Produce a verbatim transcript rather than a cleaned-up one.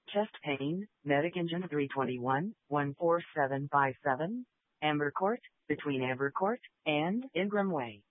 Chest pain, Medic Engine three twenty-one, one four seven five seven, Amber Court, between Amber Court and Ingram Way.